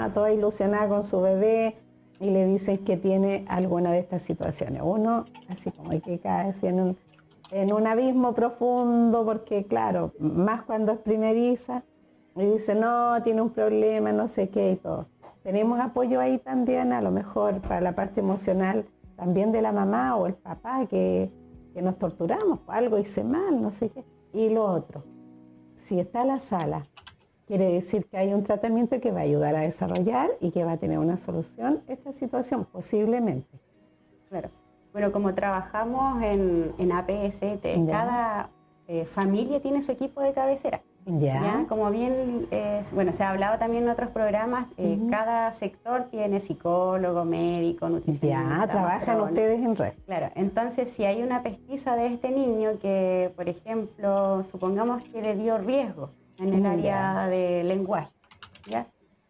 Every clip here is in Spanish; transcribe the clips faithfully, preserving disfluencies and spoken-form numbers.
mamá toda ilusionada con su bebé y le dicen que tiene alguna de estas situaciones. Uno, así como que cae así en un, en un abismo profundo, porque claro, más cuando es primeriza, y dice, no, tiene un problema, no sé qué y todo. Tenemos apoyo ahí también, a lo mejor para la parte emocional, también de la mamá o el papá, que, que nos torturamos, algo hice mal, no sé qué. Y lo otro, si está la sala, quiere decir que hay un tratamiento que va a ayudar a desarrollar y que va a tener una solución esta situación, posiblemente. Claro. Bueno, como trabajamos en, en A P S T, Ya. cada eh, familia tiene su equipo de cabecera. Ya. ¿Ya? Como bien, eh, bueno, se ha hablado también en otros programas, eh, Uh-huh. cada sector tiene psicólogo, médico, nutricionista. Ya, trabajan matrona. ustedes en red. Claro, entonces si hay una pesquisa de este niño que, por ejemplo, supongamos que le dio riesgo en el Ya. área de lenguaje, ¿ya?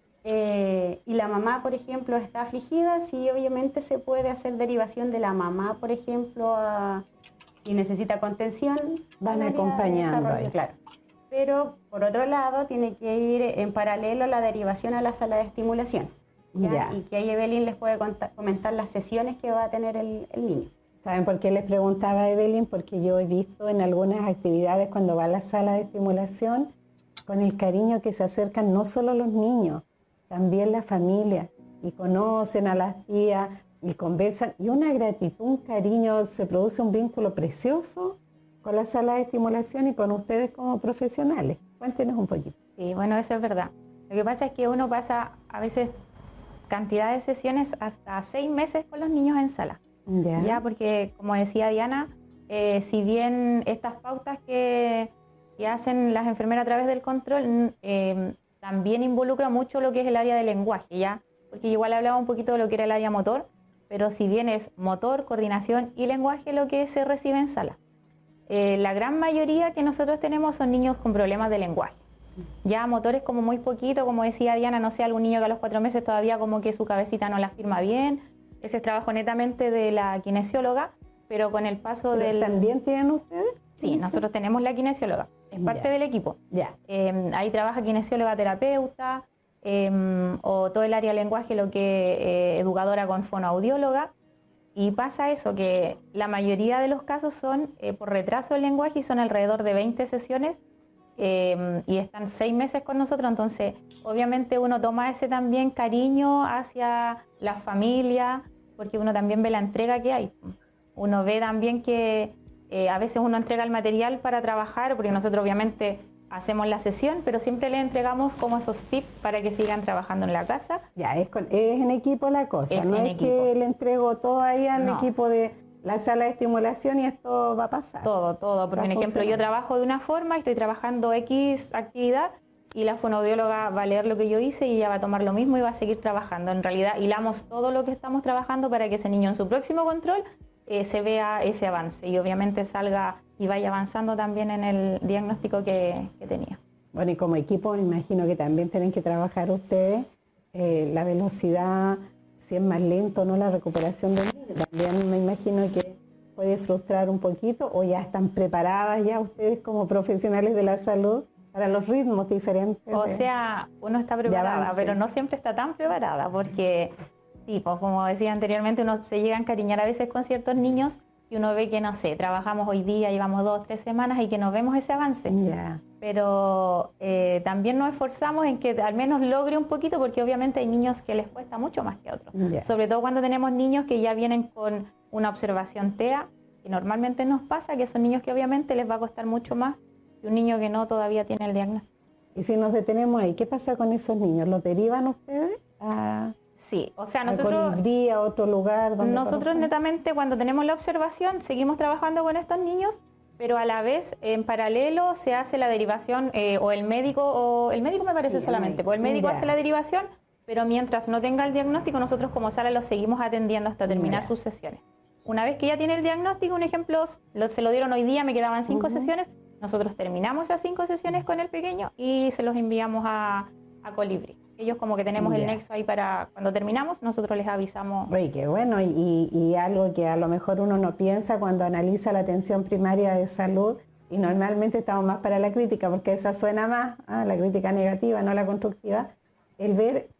Eh, y la mamá, por ejemplo, está afligida, sí, obviamente se puede hacer derivación de la mamá, por ejemplo, a, si necesita contención. Van al área de acompañando desarrollo, ahí. claro. Pero, por otro lado, tiene que ir en paralelo la derivación a la sala de estimulación. ¿ya? Ya. Y que ahí Evelyn les puede contar, comentar las sesiones que va a tener el, el niño. ¿Saben por qué les preguntaba a Evelyn? Porque yo he visto en algunas actividades cuando va a la sala de estimulación, con el cariño que se acercan no solo los niños, también la familia, y conocen a las tías y conversan, y una gratitud, un cariño, se produce un vínculo precioso con la sala de estimulación y con ustedes como profesionales. Cuéntenos un poquito. Sí, bueno, eso es verdad. Lo que pasa es que uno pasa a veces cantidad de sesiones hasta seis meses con los niños en sala. Ya, Ya, porque como decía Diana, eh, si bien estas pautas que, que hacen las enfermeras a través del control, eh, también involucra mucho lo que es el área de lenguaje, ¿ya? Porque igual hablaba un poquito de lo que era el área motor, pero si bien es motor, coordinación y lenguaje lo que se recibe en sala. Eh, la gran mayoría que nosotros tenemos son niños con problemas de lenguaje. Ya motores como muy poquito, como decía Diana, no sé, algún niño que a los cuatro meses todavía como que su cabecita no la firma bien. Ese es trabajo netamente de la kinesióloga, pero con el paso ¿Pero del... también tienen ustedes? Sí, nosotros tenemos la kinesióloga, es parte Ya. del equipo. Ya. Eh, ahí trabaja kinesióloga terapeuta, eh, o todo el área de lenguaje, lo que eh, educadora con fonoaudióloga. Y pasa eso, que la mayoría de los casos son eh, por retraso del lenguaje y son alrededor de veinte sesiones eh, y están seis meses con nosotros. Entonces, obviamente uno toma ese también cariño hacia la familia, porque uno también ve la entrega que hay. Uno ve también que eh, a veces uno entrega el material para trabajar, porque nosotros obviamente hacemos la sesión, pero siempre le entregamos como esos tips para que sigan trabajando en la casa. Ya, es, con, es en equipo la cosa, Es no en es equipo. que le entrego todo ahí al No. equipo de la sala de estimulación y esto va a pasar. Todo, todo. Porque, Va por a ejemplo, yo funcionar. trabajo de una forma y estoy trabajando X actividad y la fonoaudióloga va a leer lo que yo hice y ella va a tomar lo mismo y va a seguir trabajando. En realidad, hilamos todo lo que estamos trabajando para que ese niño en su próximo control eh, se vea ese avance y obviamente salga y vaya avanzando también en el diagnóstico que, que tenía. Bueno, y como equipo me imagino que también tienen que trabajar ustedes eh, la velocidad, si es más lento o no la recuperación del niño. También me imagino que puede frustrar un poquito, o ya están preparadas ya ustedes como profesionales de la salud para los ritmos diferentes. O de- sea, uno está preparada, avance. pero no siempre está tan preparada porque, sí, pues, como decía anteriormente, uno se llega a encariñar a veces con ciertos niños y uno ve que, no sé, trabajamos hoy día, llevamos dos, tres semanas y que nos vemos ese avance. Ya. Pero eh, también nos esforzamos en que al menos logre un poquito, porque obviamente hay niños que les cuesta mucho más que a otros. Ya. Sobre todo cuando tenemos niños que ya vienen con una observación T E A, y normalmente nos pasa que son niños que obviamente les va a costar mucho más que un niño que no todavía tiene el diagnóstico. Y si nos detenemos ahí, ¿qué pasa con esos niños? ¿Los derivan ustedes a, Sí, o sea, a nosotros... Colibrí, a otro lugar? donde Nosotros conozcan? netamente cuando tenemos la observación seguimos trabajando con estos niños, pero a la vez en paralelo se hace la derivación eh, o el médico, o el médico me parece Sí, el solamente, médico. pues el médico Ya. hace la derivación, pero mientras no tenga el diagnóstico nosotros como sala los seguimos atendiendo hasta terminar Ya. sus sesiones. Una vez que ya tiene el diagnóstico, un ejemplo, lo, se lo dieron hoy día, me quedaban cinco Ujú. sesiones, nosotros terminamos esas cinco sesiones con el pequeño y se los enviamos a, a Colibrí. Ellos como que tenemos Ya. el nexo ahí para cuando terminamos, nosotros les avisamos. Oye, qué bueno, y, y algo que a lo mejor uno no piensa cuando analiza la atención primaria de salud, y normalmente estamos más para la crítica, porque esa suena más, ah, la crítica negativa, no la constructiva, el ver